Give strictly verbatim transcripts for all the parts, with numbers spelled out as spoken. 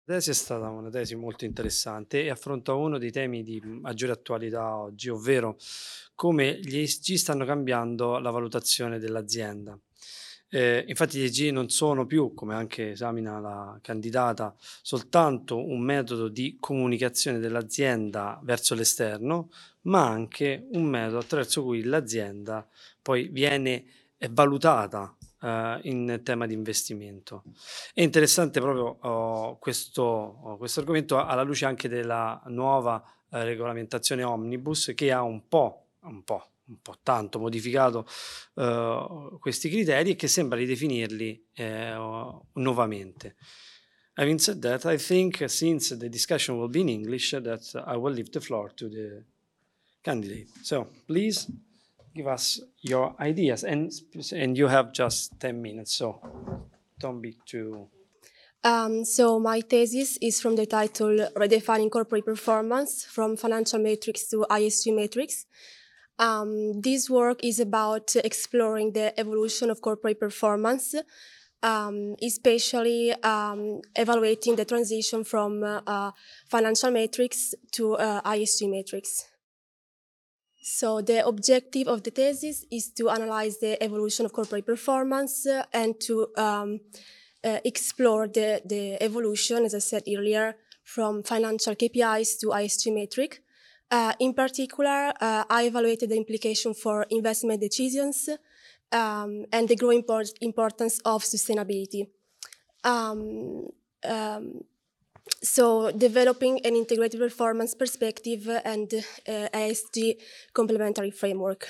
La tesi è stata una tesi molto interessante e affronta uno dei temi di maggiore attualità oggi, ovvero come gli E S G stanno cambiando la valutazione dell'azienda. Ehm, infatti gli E S G non sono più, come anche esamina la candidata, soltanto un metodo di comunicazione dell'azienda verso l'esterno, ma anche un metodo attraverso cui l'azienda poi viene, ehm, valutata, ehm, in tema di investimento. È interessante proprio, uhm, questo uhm, questo argomento alla luce anche della nuova, ehm, regolamentazione Omnibus che ha un po' un po' un po' tanto modificato, uhm, questi criteri e che sembra ridefinirli, ehm, nuovamente. Having said that, I think since the discussion will be in English, that I will leave the floor to the candidate. So please give us your ideas and and you have just ten minutes, so don't be too. Um, so my thesis is from the title Redefining Corporate Performance from Financial Matrix to I S G Matrix. Um, this work is about exploring the evolution of corporate performance, um, especially um, evaluating the transition from uh, uh, financial matrix to uh, I S G matrix. So the objective of the thesis is to analyze the evolution of corporate performance uh, and to um, uh, explore the, the evolution, as I said earlier, from financial K P Is to I S G metric. Uh, in particular, uh, I evaluated the implication for investment decisions um, and the growing import- importance of sustainability. Um, um, so developing an integrated performance perspective and uh, I S G complementary framework.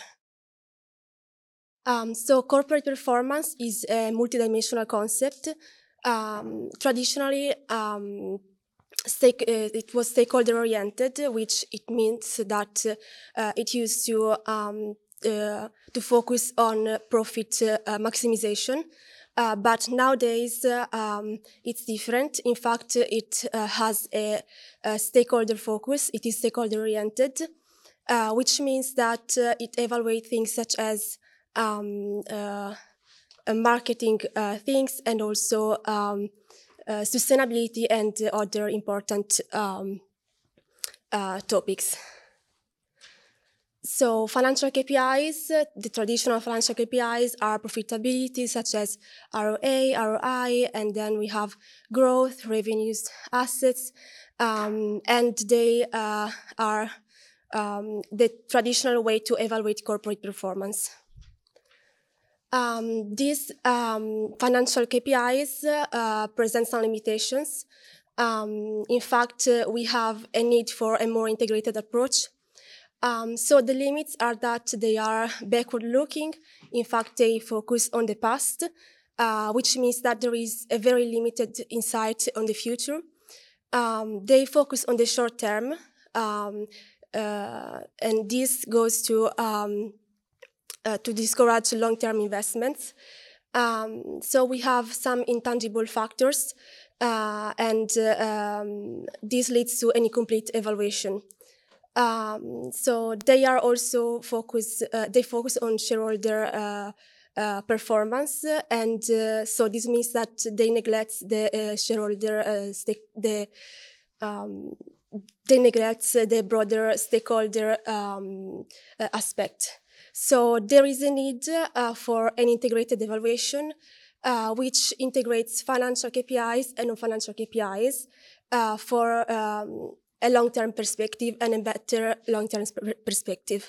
Um, so corporate performance is a multidimensional concept. Um, traditionally, um, stake, uh, it was stakeholder oriented, which it means that uh, it used to um, uh, to focus on uh, profit uh, maximization. Uh, but nowadays, uh, um, it's different. In fact, it uh, has a, a stakeholder focus. It is stakeholder oriented, uh, which means that uh, it evaluates things such as um, uh, uh, marketing uh, things and also um, uh, sustainability and other important um, uh, topics. So financial K P Is, uh, the traditional financial K P Is are profitability such as R O A, R O I, and then we have growth, revenues, assets, um, and they uh, are um, the traditional way to evaluate corporate performance. Um, these um, financial K P Is uh, present some limitations. Um, in fact, uh, we have a need for a more integrated approach. Um, so the limits are that they are backward-looking. In fact, they focus on the past, uh, which means that there is a very limited insight on the future. Um, they focus on the short term, um, uh, and this goes to um, uh, to discourage long-term investments. Um, so we have some intangible factors, uh, and uh, um, this leads to an incomplete evaluation. Um, so they are also focus. Uh, they focus on shareholder uh, uh, performance, and uh, so this means that they neglect the uh, shareholder uh, stake, the um, they neglect the broader stakeholder um, uh, aspect. So there is a need uh, for an integrated evaluation, uh, which integrates financial K P Is and non-financial K P Is uh, for um, a long-term perspective and a better long-term perspective.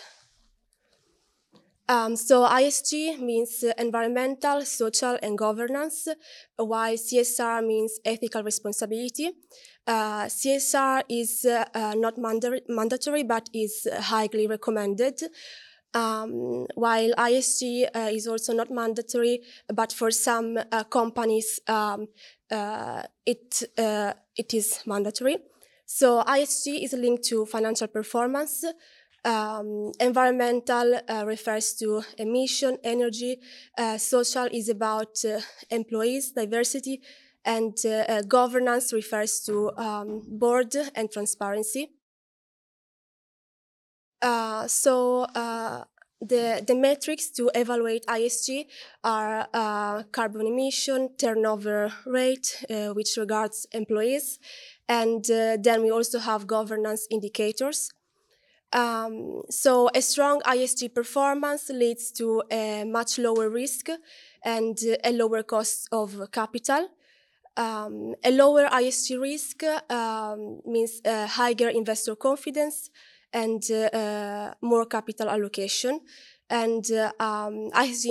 Um, so I S G means uh, environmental, social, and governance, while C S R means ethical responsibility. Uh, C S R is uh, uh, not manda- mandatory, but is highly recommended. Um, while I S G uh, is also not mandatory, but for some uh, companies um, uh, it uh, it is mandatory. So I S G is linked to financial performance. Um, environmental uh, refers to emission, energy. Uh, social is about uh, employees, diversity, and uh, uh, governance refers to um, board and transparency. Uh, so uh, the, the metrics to evaluate I S G are uh, carbon emission, turnover rate, uh, which regards employees, and uh, then we also have governance indicators. Um, so a strong I S G performance leads to a much lower risk and uh, a lower cost of capital. Um, a lower I S G risk um, means uh, higher investor confidence and uh, uh, more capital allocation. And uh, um, I S G